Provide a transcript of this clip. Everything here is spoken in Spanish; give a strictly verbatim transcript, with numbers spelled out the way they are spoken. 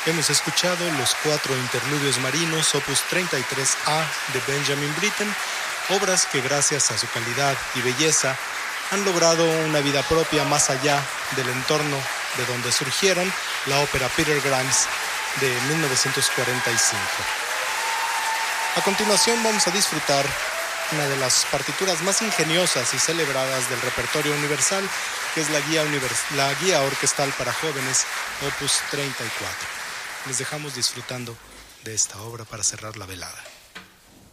Hemos escuchado los cuatro interludios marinos, opus treinta y tres A de Benjamin Britten, obras que gracias a su calidad y belleza han logrado una vida propia más allá del entorno de donde surgieron, la ópera Peter Grimes de mil novecientos cuarenta y cinco. A continuación vamos a disfrutar una de las partituras más ingeniosas y celebradas del repertorio universal, que es la guía, univers- la guía orquestal para jóvenes, opus treinta y cuatro. Les dejamos disfrutando de esta obra para cerrar la velada.